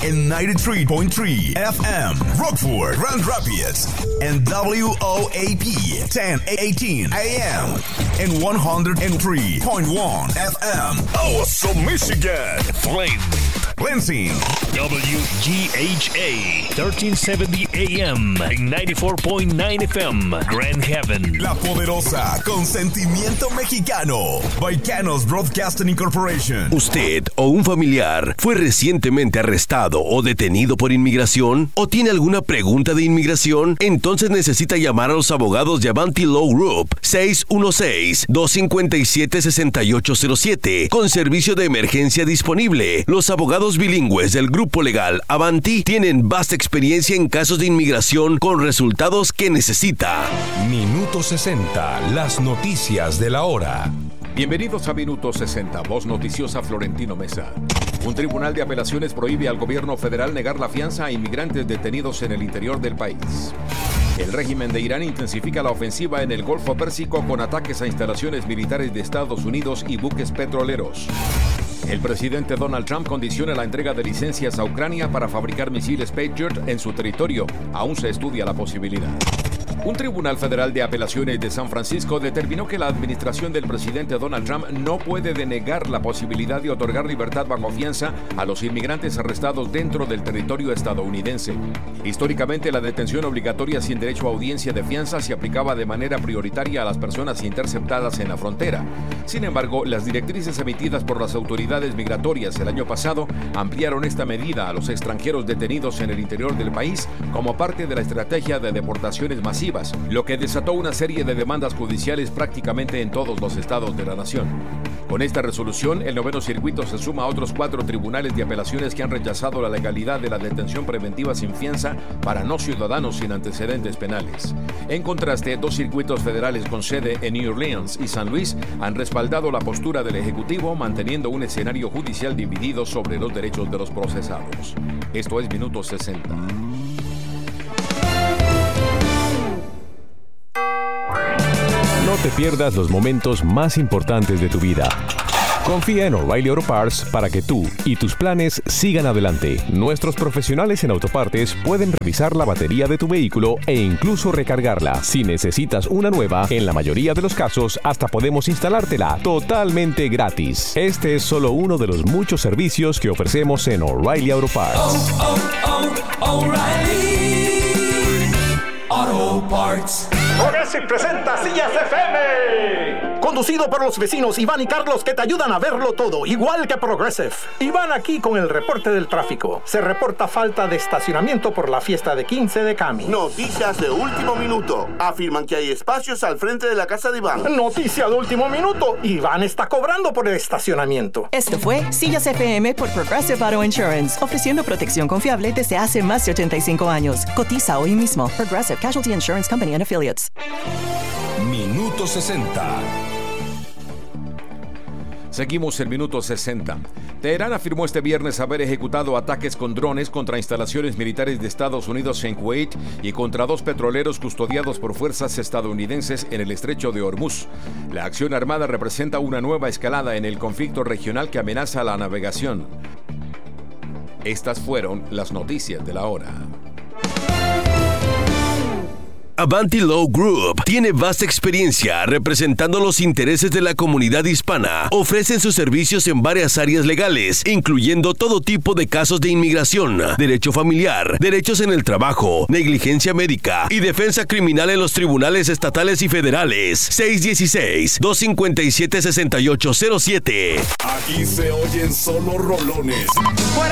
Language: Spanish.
en 93.3 FM, Rockford, Grand Rapids, and WOAP 1018 AM, and 103.1 FM, Awesome, Michigan, Flint, Lansing, WGHA 1370 AM, and 94.9 FM, Grand Haven, La Poderosa, con sentimiento mexicano, Baicanos Broadcasting Incorporation. ¿Usted o un familiar fue recientemente arrestado o detenido por inmigración? ¿O tiene alguna pregunta de inmigración? Entonces necesita llamar a los abogados de Avanti Law Group 616-257-6807 con servicio de emergencia disponible. Los abogados bilingües del grupo legal Avanti tienen vasta experiencia en casos de inmigración con resultados que necesita. Minuto 60, las noticias de la hora. Bienvenidos a Minuto 60, voz noticiosa Florentino Mesa. Un tribunal de apelaciones prohíbe al gobierno federal negar la fianza a inmigrantes detenidos en el interior del país. El régimen de Irán intensifica la ofensiva en el Golfo Pérsico con ataques a instalaciones militares de Estados Unidos y buques petroleros. El presidente Donald Trump condiciona la entrega de licencias a Ucrania para fabricar misiles Patriot en su territorio. Aún se estudia la posibilidad. Un tribunal federal de apelaciones de San Francisco determinó que la administración del presidente Donald Trump no puede denegar la posibilidad de otorgar libertad bajo fianza a los inmigrantes arrestados dentro del territorio estadounidense. Históricamente, la detención obligatoria sin derecho a audiencia de fianza se aplicaba de manera prioritaria a las personas interceptadas en la frontera. Sin embargo, las directrices emitidas por las autoridades migratorias el año pasado ampliaron esta medida a los extranjeros detenidos en el interior del país como parte de la estrategia de deportaciones masivas, lo que desató una serie de demandas judiciales prácticamente en todos los estados de la nación. Con esta resolución, el noveno circuito se suma a otros 4 tribunales de apelaciones que han rechazado la legalidad de la detención preventiva sin fianza para no ciudadanos sin antecedentes penales. En contraste, 2 circuitos federales con sede en New Orleans y San Luis han respaldado la postura del Ejecutivo, manteniendo un escenario judicial dividido sobre los derechos de los procesados. Esto es Minuto 60. No te pierdas los momentos más importantes de tu vida. Confía en O'Reilly Auto Parts para que tú y tus planes sigan adelante. Nuestros profesionales en autopartes pueden revisar la batería de tu vehículo e incluso recargarla. Si necesitas una nueva, en la mayoría de los casos hasta podemos instalártela totalmente gratis. Este es solo uno de los muchos servicios que ofrecemos en O'Reilly Auto Parts. O'Reilly Auto Parts. Progressive presenta Sillas FM, conducido por los vecinos Iván y Carlos, que te ayudan a verlo todo, igual que Progressive. Iván aquí con el reporte del tráfico. Se reporta falta de estacionamiento por la fiesta de 15 de Cami. Noticias de último minuto. Afirman que hay espacios al frente de la casa de Iván. Noticia de último minuto. Iván está cobrando por el estacionamiento. Esto fue Sillas FM por Progressive Auto Insurance, ofreciendo protección confiable desde hace más de 85 años. Cotiza hoy mismo. Progressive Casualty Insurance Company and Affiliates. Minuto 60. Seguimos en Minuto 60. Teherán afirmó este viernes haber ejecutado ataques con drones contra instalaciones militares de Estados Unidos en Kuwait y contra 2 petroleros custodiados por fuerzas estadounidenses en el estrecho de Hormuz. La acción armada representa una nueva escalada en el conflicto regional que amenaza la navegación. Estas fueron las noticias de la hora. Avanti Law Group tiene vasta experiencia representando los intereses de la comunidad hispana. Ofrecen sus servicios en varias áreas legales, incluyendo todo tipo de casos de inmigración, derecho familiar, derechos en el trabajo, negligencia médica y defensa criminal en los tribunales estatales y federales. 616-257-6807. Aquí se oyen solo rolones. Fuera